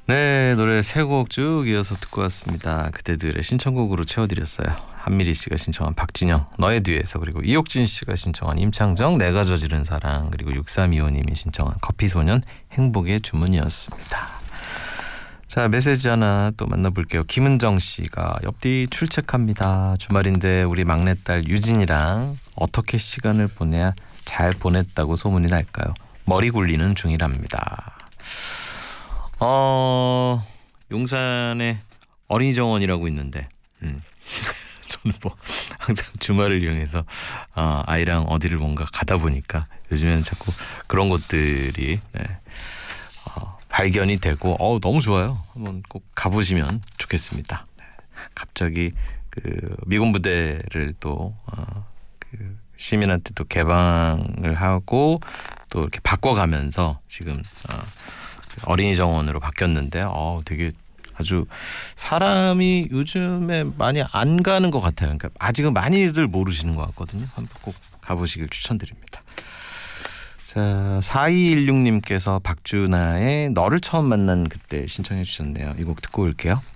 네, 노래 세 곡 쭉 이어서 듣고 왔습니다. 그대들의 신청곡으로 채워드렸어요. 한미리 씨가 신청한 박진영 너의 뒤에서, 그리고 이옥진 씨가 신청한 임창정 내가 저지른 사랑, 그리고 6325님이 신청한 커피소년 행복의 주문이었습니다. 자, 메시지 하나 또 만나볼게요. 김은정 씨가 옆뒤 출첵합니다. 주말인데 우리 막내딸 유진이랑 어떻게 시간을 보내야 잘 보냈다고 소문이 날까요? 머리 굴리는 중이랍니다. 용산에 어린이 정원이라고 있는데 저는 뭐 항상 주말을 이용해서 아이랑 어디를 뭔가 가다 보니까 요즘에는 자꾸 그런 곳들이 발견이 되고 너무 좋아요. 한번 꼭 가보시면 좋겠습니다. 갑자기 그 미군 부대를 또 그 시민한테 또 개방을 하고 또 이렇게 바꿔가면서 지금 어린이 정원으로 바뀌었는데 되게 아주 사람이 요즘에 많이 안 가는 것 같아요. 그러니까 아직은 많이들 모르시는 것 같거든요. 한번 꼭 가보시길 추천드립니다. 자, 4216님께서 박준하의 너를 처음 만난 그때 신청해 주셨네요. 이 곡 듣고 올게요.